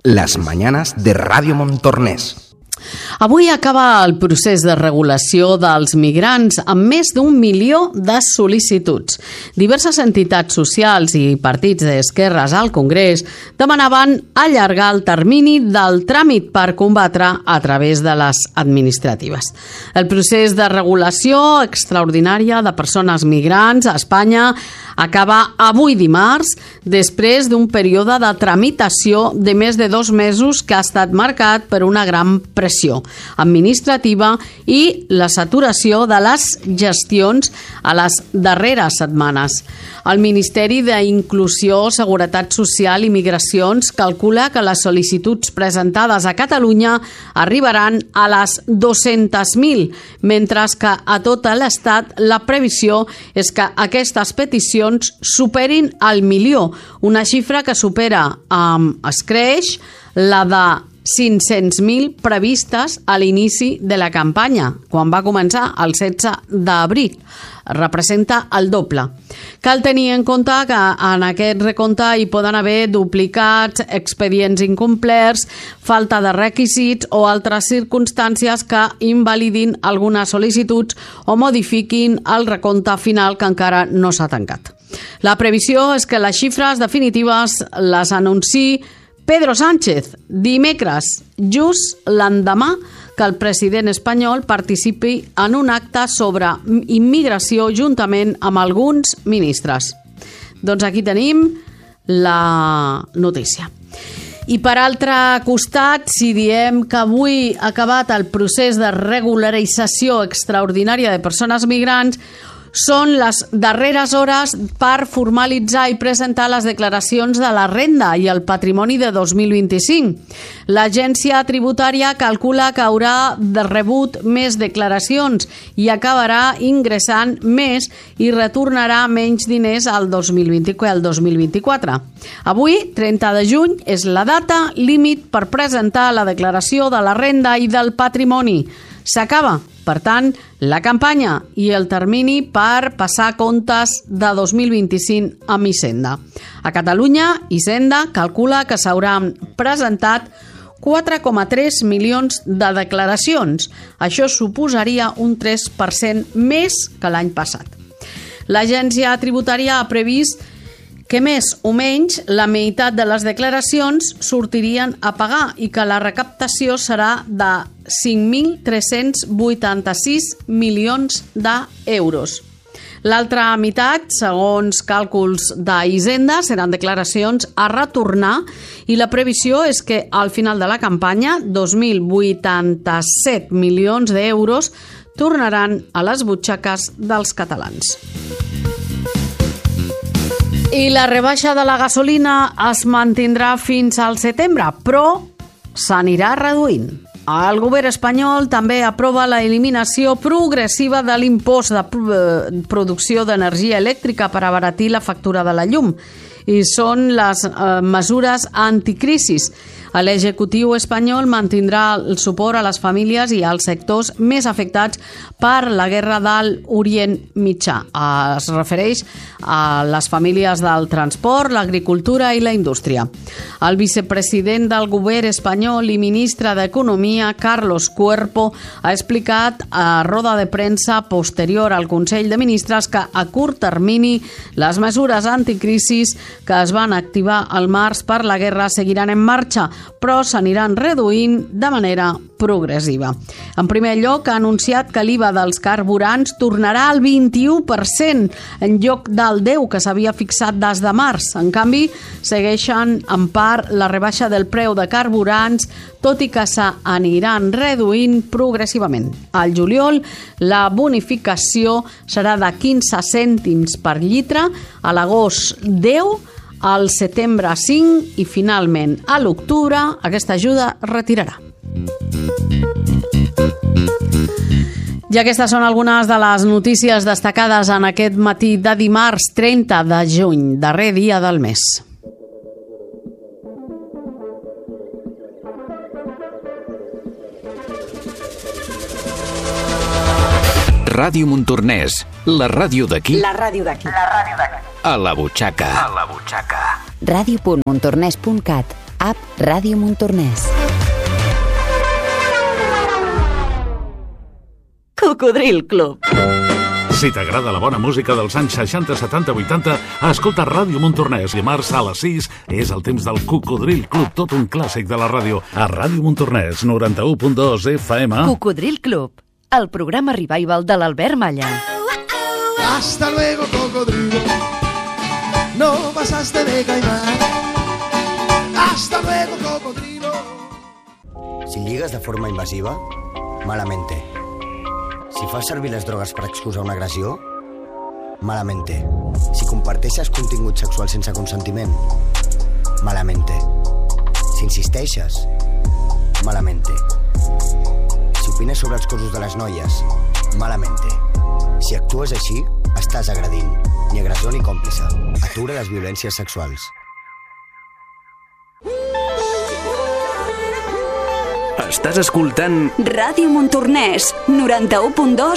Las mañanas de Ràdio Montornès. Avui acaba el procés de regulació dels migrants amb més d'1 milió de sol·licituds. Diverses entitats socials i partits d'esquerres al Congrés demanaven allargar el termini del tràmit per combatre a través de les administratives. El procés de regulació extraordinària de persones migrants a Espanya acaba avui dimarts, després d'un període de tramitació de més de 2 mesos que ha estat marcat per una gran pressió administrativa i la saturació de les gestions a les darreres setmanes. El Ministeri d'Inclusió, Seguretat Social i Migracions calcula que les sol·licituds presentades a Catalunya arribaran a les 200.000, mentre que a tot l'Estat la previsió és que aquestes peticions superin el milió, una xifra que supera amb escreix la de 500.000 previstes a l'inici de la campanya, quan va començar el 16 d'abril. Representa el doble. Cal tenir en compte que en aquest recompte hi poden haver duplicats, expedients incomplerts, falta de requisits o altres circumstàncies que invalidin algunes sol·licituds o modifiquin el recompte final que encara no s'ha tancat. La previsió és que les xifres definitives les anunciï Pedro Sánchez dimecres, just l'endemà que el president espanyol participi en un acte sobre immigració juntament amb alguns ministres. Doncs aquí tenim la notícia. I per altre costat, si diem que avui ha acabat el procés de regularització extraordinària de persones migrants, són les darreres hores per formalitzar i presentar les declaracions de la renda i el patrimoni de 2025. L'agència tributària calcula que haurà rebut més declaracions i acabarà ingressant més i retornarà menys diners al 2024 i al 2024. Avui, 30 de juny, és la data límit per presentar la declaració de la renda i del patrimoni. S'acaba, per tant, la campanya i el termini per passar comptes de 2025 amb Hisenda. A Catalunya, Hisenda calcula que s'hauran presentat 4,3 milions de declaracions. Això suposaria un 3% més que l'any passat. L'agència tributària ha previst que més o menys la meitat de les declaracions sortirien a pagar i que la recaptació serà de 5.386 milions d'euros. L'altra meitat, segons càlculs d'Hisenda, seran declaracions a retornar i la previsió és que al final de la campanya 2.087 milions d'euros tornaran a les butxaques dels catalans. I la rebaixa de la gasolina es mantindrà fins al setembre, però s'anirà reduint. El govern espanyol també aprova la eliminació progressiva de l'impost de producció d'energia elèctrica per abaratir la factura de la llum. I són les mesures anticrisis. L'executiu espanyol mantindrà el suport a les famílies i als sectors més afectats per la guerra de l'Orient Mitjà. Es refereix a les famílies del transport, l'agricultura i la indústria. El vicepresident del govern espanyol i ministre d'Economia, Carlos Cuerpo, ha explicat a roda de premsa posterior al Consell de Ministres que a curt termini les mesures anticrisis que es van activar al març per la guerra seguiran en marxa, però s'aniran reduint de manera progressiva. En primer lloc, ha anunciat que l'IVA dels carburants tornarà al 21% en lloc del 10% que s'havia fixat des de març. En canvi, segueixen en part la rebaixa del preu de carburants, tot i que s'aniran reduint progressivament. Al juliol, la bonificació serà de 15 cèntims per litre, a l'agost 10, al setembre 5 i finalment a l'octubre aquesta ajuda es retirarà. I aquestes són algunes de les notícies destacades en aquest matí de dimarts 30 de juny, darrer dia del mes. Ràdio Montornès, la ràdio d'aquí. La ràdio d'aquí. La ràdio d'aquí. A la butxaca. Ràdio.montornès.cat. App Ràdio Montornès. Cocodril Club. Si t'agrada la bona música dels anys 60, 70, 80, escolta Ràdio Montornès. Dimarts a les 6 és el temps del Cocodril Club, tot un clàssic de la ràdio. A Ràdio Montornès, 91.2 FM. Cocodril Club, el programa revival de l'Albert Malla. Hasta luego, cocodrilo. No pasaste de caimán. Hasta luego, cocodrilo. Si lligues de forma invasiva, malamente. Si fas servir les drogues per excusar una agressió, malamente. Si comparteixes contingut sexual sense consentiment, malamente. Si insisteixes, malamente. Si opines sobre els cossos de les noies, malamente. Si actues així, estàs agredint. Ni agressor ni còmplice. Atura les violències sexuals. Estàs escoltant Ràdio Montornès, 91.2